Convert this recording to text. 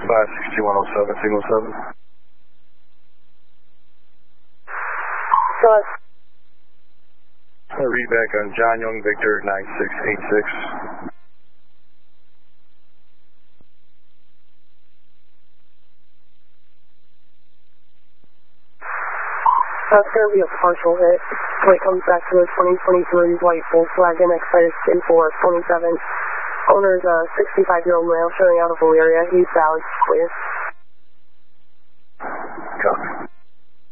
56107, signal 7. Gus. Read back on John Young Victor 9686. That's going to be a partial hit. Flight comes back to the 2023 white Volkswagen Excited Skin 427. Owner's a 65-year-old male showing out of full area. He's valid. Clear. Copy.